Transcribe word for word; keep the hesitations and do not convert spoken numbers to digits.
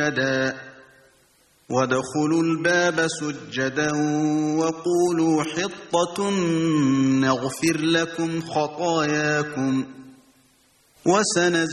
سُجَّدًا وَادْخُلُوا الْبَابَ سُجَّدًا وَقُولُوا حِطَّةٌ نَغْفِرْ لَكُمْ خَطَايَاكُمْ وَسَنَزِيدُ